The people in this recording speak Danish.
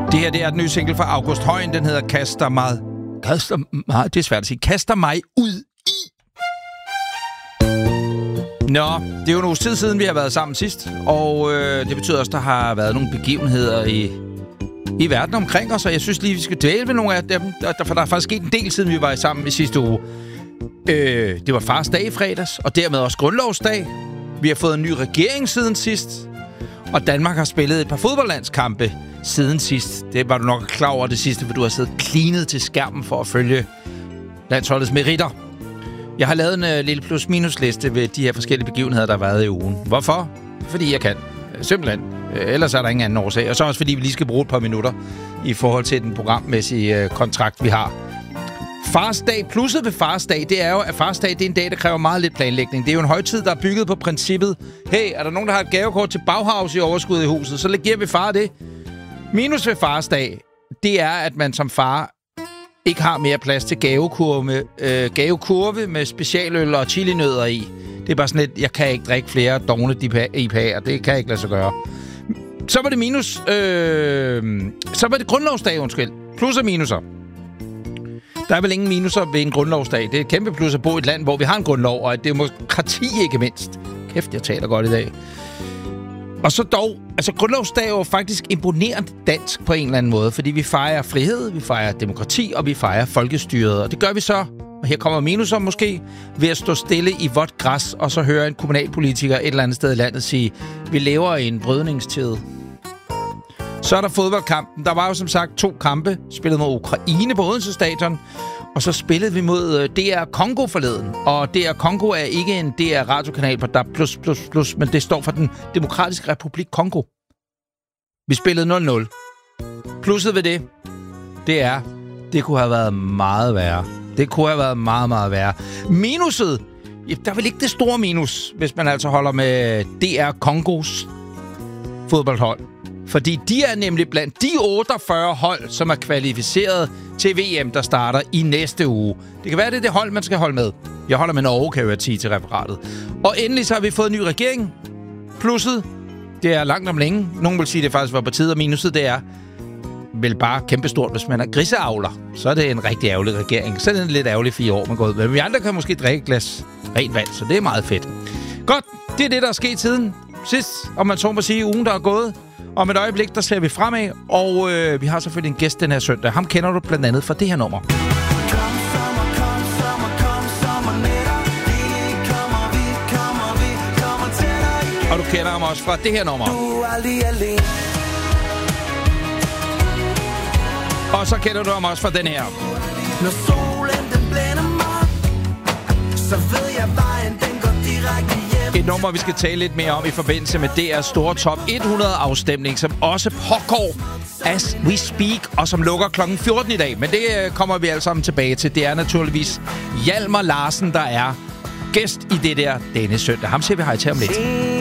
Det her, det er den nye single fra August Højen. Den hedder Kaster mig... Det er svært at sige. Kaster mig ud i. Nå, det er jo en uges tid siden, vi har været sammen sidst. Og det betyder også, at der har været nogle begivenheder i verden omkring os. Og jeg synes lige, vi skal dvæle ved nogle af dem. For der er faktisk sket en del, siden vi var sammen i sidste uge. Det var Fars Dag i fredags, og dermed også Grundlovsdag. Vi har fået en ny regering siden sidst. Og Danmark har spillet et par fodboldlandskampe siden sidst. Det var du nok klar over det sidste, for du har siddet klinet til skærmen for at følge landsholdets meritter. Jeg har lavet en lille plus-minus-liste ved de her forskellige begivenheder, der har været i ugen. Hvorfor? Fordi jeg kan. Simpelthen. Ellers er der ingen anden årsag. Og så også fordi vi lige skal bruge et par minutter i forhold til den programmæssige kontrakt, vi har. Fars Dag, plusset ved Fars Dag, det er jo, at Fars Dag, det er en dag, der kræver meget lidt planlægning. Det er jo en højtid, der er bygget på princippet. Hey, er der nogen, der har et gavekort til Bauhaus i overskud i huset, så giver vi far det. Minus ved Fars Dag, det er, at man som far ikke har mere plads til gavekurve med specialøl og chilinødder i. Det er bare sådan lidt, jeg kan ikke drikke flere dogne IPA'er. Det kan jeg ikke lade sig gøre. Så var det minus. Så var det Grundlovsdag, undskyld. Plus og minuser. Der er vel ingen minuser ved en grundlovsdag. Det er et kæmpe plus at bo i et land, hvor vi har en grundlov, og et demokrati ikke mindst. Kæft, jeg taler godt i dag. Og så dog, altså grundlovsdag er jo faktisk imponerende dansk på en eller anden måde, fordi vi fejrer frihed, vi fejrer demokrati, og vi fejrer folkestyret. Og det gør vi så, og her kommer minuser måske, ved at stå stille i vådt græs, og så høre en kommunalpolitiker et eller andet sted i landet sige, vi lever i en brydningstid. Så er der fodboldkampen. Der var jo som sagt 2 kampe. Spillede mod Ukraine på Odense Stadion. Og så spillede vi mod DR Congo forleden. Og DR Congo er ikke en DR radiokanal på DAB+++, men det står for den Demokratiske Republik Congo. Vi spillede 0-0. Plusset ved det er, det kunne have været meget værre. Det kunne have været meget, meget værre. Minuset, der er vel ikke det store minus, hvis man altså holder med DR Congos fodboldhold. Fordi de er nemlig blandt de 48 hold, som er kvalificeret til VM, der starter i næste uge. Det kan være, det er det hold, man skal holde med. Jeg holder med Norge, kan jeg sige til referatet. Og endelig så har vi fået en ny regering. Plusset, det er langt om længe. Nogen vil sige, det faktisk var på tide, og minuset, det er vel bare kæmpestort, hvis man er griseavler. Så er det en rigtig ærgerlig regering. Så er det en lidt ærgerlig 4 år, man går ud med. Men vi andre kan måske drikke et glas rent vand, så det er meget fedt. Godt, det er det, der er sket siden sidst, om man så må sige, ugen, der er gået. Om et øjeblik, der ser vi fremad, og vi har selvfølgelig en gæst den her søndag. Ham kender du blandt andet fra det her nummer. Og du kender ham også fra det her nummer. Og så kender du ham også fra den her. Når solen den blænder mig, så ved jeg vejen, den går direkte hjem. Et nummer, vi skal tale lidt mere om i forbindelse med DR's store top 100 afstemning, som også pågår as we speak, og som lukker klokken 14 i dag. Men det kommer vi alle sammen tilbage til. Det er naturligvis Hjalmar Larsen, der er gæst i det der denne søndag. Ham siger vi hej til om lidt.